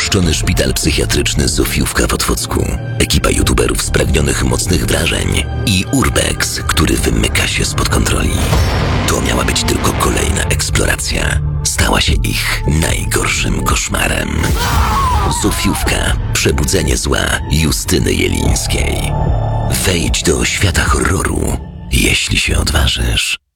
opuszczony szpital psychiatryczny Zofiówka w Otwocku, ekipa youtuberów spragnionych mocnych wrażeń i Urbex, który wymyka się spod kontroli. To miała być tylko kolejna eksploracja. Stała się ich najgorszym koszmarem. Zofiówka. Przebudzenie zła Justyny Jelińskiej. Wejdź do świata horroru, jeśli się odważysz.